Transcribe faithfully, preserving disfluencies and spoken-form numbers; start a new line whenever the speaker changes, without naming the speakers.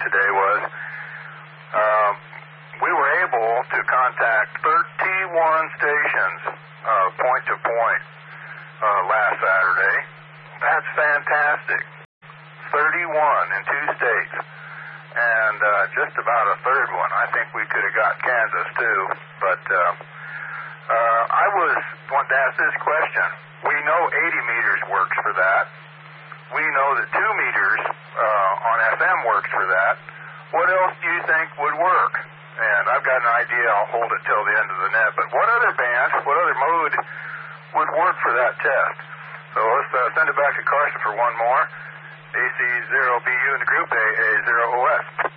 today was um, we were able to contact thirty-one stations uh, point to point uh, last Saturday. That's fantastic. thirty-one in two states. And uh, just about a third one. I think we could have got Kansas too. But uh, uh, I was wanting to ask this question. We know eighty meters works for that. We know that two meters uh, on F M works for that. What else do you think would work? And I've got an idea. I'll hold it till the end of the net. But what other band, what other mode would work for that test? So let's uh, send it back to Carson for one more. A C zero B U in the group, A A zero O S.